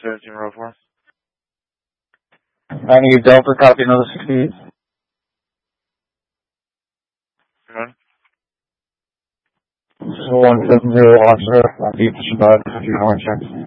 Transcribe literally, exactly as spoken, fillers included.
seventeen row for. I need Delta, copy another sixty-eight. Good. one seven zero, officer, deep survive, fifty hour check.